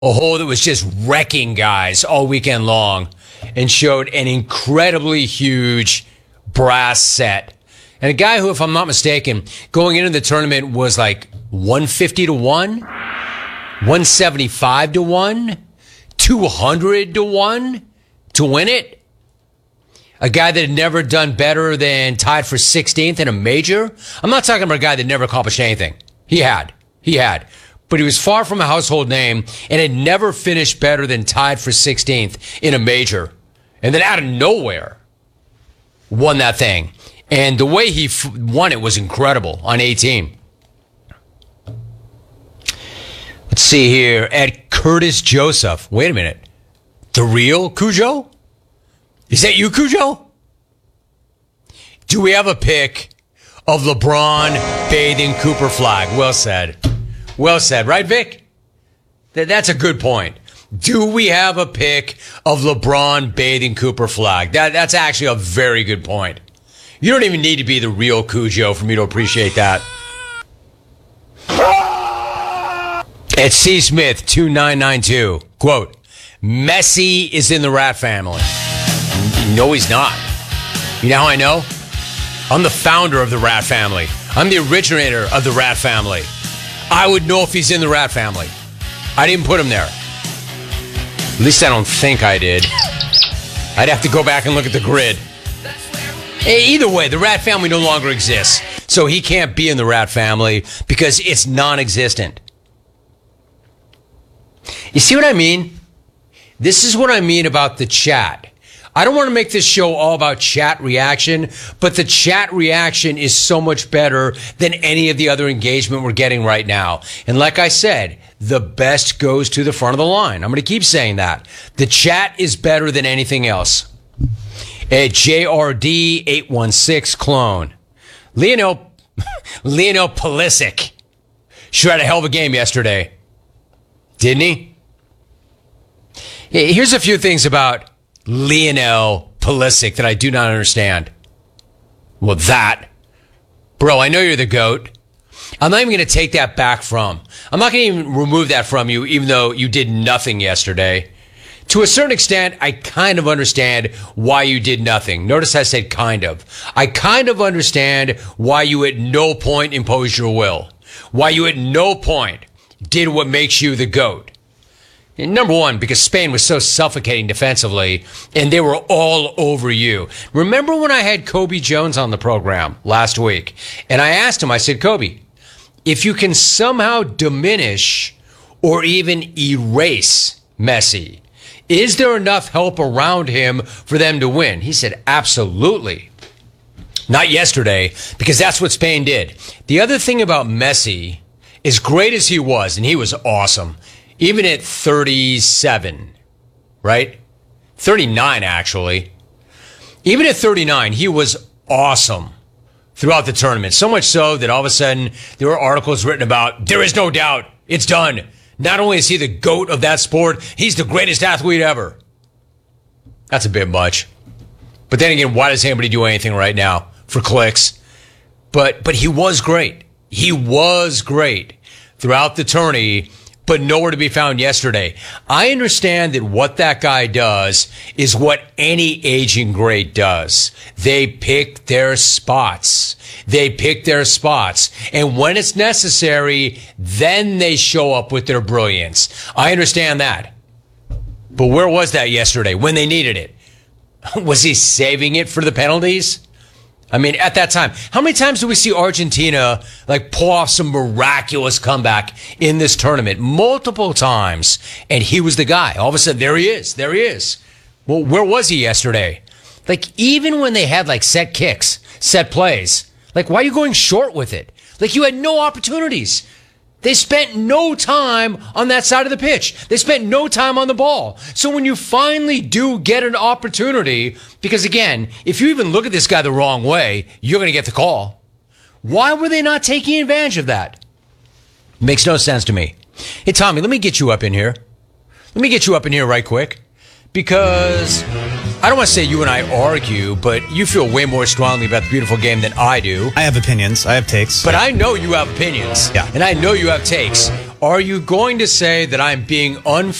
a hole that was just wrecking guys all weekend long and showed an incredibly huge brass set. And a guy who, if I'm not mistaken, going into the tournament was like 150 to 1, 175 to 1, 200 to 1 to win it. A guy that had never done better than tied for 16th in a major. I'm not talking about a guy that never accomplished anything. He had. But he was far from a household name and had never finished better than tied for 16th in a major. And then out of nowhere, won that thing. And the way he won it was incredible on 18. Let's see here. At Curtis Joseph. Wait a minute. The real Cujo? Is that you, Cujo? Do we have a pic of LeBron bathing Cooper Flag? Well said. Well said. Right, Vic? That's a good point. Do we have a pic of LeBron bathing Cooper Flag? That's actually a very good point. You don't even need to be the real Cujo for me to appreciate that. At C. Smith 2992, quote, Messi is in the rat family. No, he's not. You know how I know? I'm the founder of the rat family. I'm the originator of the rat family. I would know if he's in the rat family. I didn't put him there. At least I don't think I did. I'd have to go back and look at the grid. Either way, the rat family no longer exists. So he can't be in the rat family because it's non-existent. You see what I mean? This is what I mean about the chat. I don't want to make this show all about chat reaction, but the chat reaction is so much better than any of the other engagement we're getting right now. And like I said, the best goes to the front of the line. I'm going to keep saying that. The chat is better than anything else. At JRD816 clone. Lionel Pulisic sure had a hell of a game yesterday. Didn't he? Here's a few things about Lionel Pulisic that I do not understand. Well, bro, I know you're the GOAT. I'm not even going to take that back from. I'm not going to even remove that from you, even though you did nothing yesterday. To a certain extent, I kind of understand why you did nothing. Notice I said kind of. I kind of understand why you at no point imposed your will. Why you at no point did what makes you the GOAT. Number one, because Spain was so suffocating defensively, and they were all over you. Remember when I had Kobe Jones on the program last week, and I asked him, I said, Kobe, if you can somehow diminish or even erase Messi, is there enough help around him for them to win? He said, absolutely. Not yesterday, because that's what Spain did. The other thing about Messi, as great as he was, and he was awesome, even at 37, right? 39, actually. Even at 39, he was awesome throughout the tournament. So much so that all of a sudden there were articles written about, there is no doubt, it's done. Not only is he the GOAT of that sport, he's the greatest athlete ever. That's a bit much. But then again, why does anybody do anything right now for clicks? But he was great. He was great throughout the tourney, but nowhere to be found yesterday. I understand that what that guy does is what any aging great does. They pick their spots. And when it's necessary, then they show up with their brilliance. I understand that. But where was that yesterday when they needed it? Was he saving it for the penalties? I mean, at that time, how many times do we see Argentina pull off some miraculous comeback in this tournament? Multiple times. And he was the guy. All of a sudden, there he is. Well, where was he yesterday? Even when they had set kicks, set plays, why are you going short with it? You had no opportunities. They spent no time on that side of the pitch. They spent no time on the ball. So when you finally do get an opportunity, because again, if you even look at this guy the wrong way, you're going to get the call. Why were they not taking advantage of that? Makes no sense to me. Hey, Tommy, let me get you up in here. Let me get you up in here right quick. Because I don't want to say you and I argue, but you feel way more strongly about the beautiful game than I do. I have opinions. I have takes. But I know you have opinions. Yeah. And I know you have takes Are you going to say that I'm being unfair?